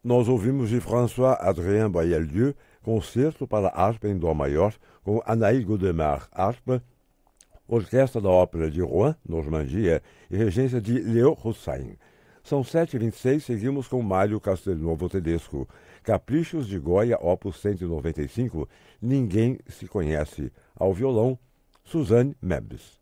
Nós ouvimos de François-Adrien Boieldieu, concerto para harpa em dó maior, com Anaïs Godemar, harpa, orquestra da Ópera de Rouen, Normandia, e regência de Léo Hussein. São 7h26, seguimos com Mário Castelnuovo Tedesco. Caprichos de Goya, opus 195, Ninguém se conhece. Ao violão, Suzanne Mebs.